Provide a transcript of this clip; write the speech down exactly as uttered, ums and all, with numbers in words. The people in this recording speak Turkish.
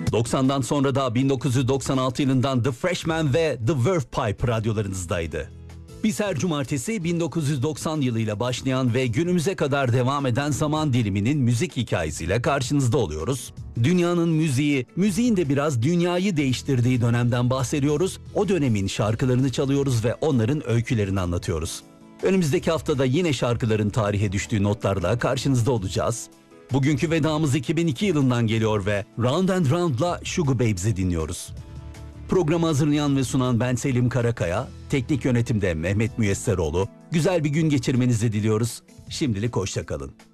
doksandan sonra da bin dokuz yüz doksan altı yılından The Freshman ve The Verve Pipe radyolarınızdaydı. Biz her cumartesi bin dokuz yüz doksan yılıyla başlayan ve günümüze kadar devam eden zaman diliminin müzik hikayesiyle karşınızda oluyoruz. Dünyanın müziği, müziğin de biraz dünyayı değiştirdiği dönemden bahsediyoruz. O dönemin şarkılarını çalıyoruz ve onların öykülerini anlatıyoruz. Önümüzdeki haftada yine şarkıların tarihe düştüğü notlarla karşınızda olacağız. Bugünkü vedamız iki bin iki yılından geliyor ve Round and Round'la Sugar Babes'i dinliyoruz. Programı hazırlayan ve sunan ben Selim Karakaya, teknik yönetimde Mehmet Müyesseroğlu. Güzel bir gün geçirmenizi diliyoruz. Şimdilik hoşça kalın.